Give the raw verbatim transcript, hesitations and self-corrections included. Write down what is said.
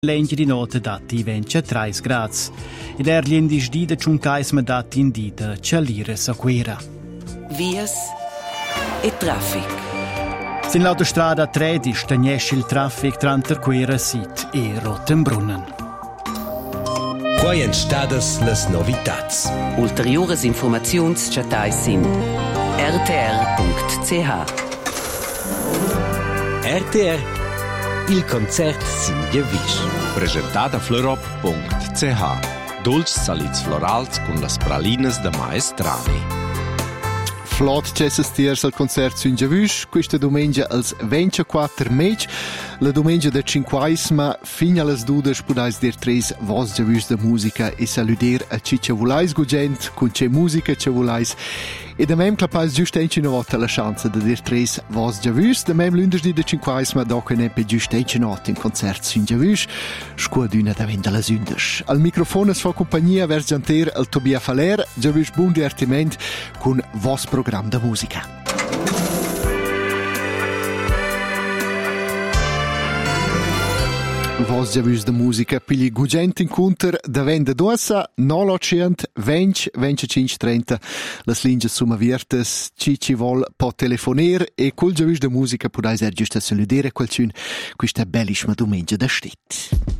Legge di notte dati venti tre gradi. Ed er gli indisdi da ciuncais dati in dita cialire sa quera. Vias e traffic. Sin l'autostrada tredici stagnesce il traffic tra Quera Sit e Rottenbrunnen. Quai en stadas las novitats. Ulteriores informaziuns chatai sin r t r punct c h. R T R, il concert sin Giavisch. Presentata florop punct c h. Dolci saliz florals con las pralinas da Maestrani. Flot c'è stiers al concerto in Giavisch questa domenica als ventiquattro maggio, la domenica del cinquaisma fino alle due podais dir tres vos Giavisch de musica e saludar a ci ce volais gugent con ce musica ce volais e da mem clapais giusto una volta la chance de dir tres vos Giavisch da mem lunedì de cinquaisma doc ne pe giusto una notte in concerto in Giavisch scuaduna da venda la sündes al microfono sua compagnia vergianter al Tobia Faler Giavisch buon divertiment con vos programma de musica. Vos Giavisch de musica pigli gugent incontr da venda dossa nolocient venti venticinque trenta las linges summa viertes ci ci vol po telefoner e col Giavisch de musica podais er giusta saludere qualcun questa bellissima domenica da stet.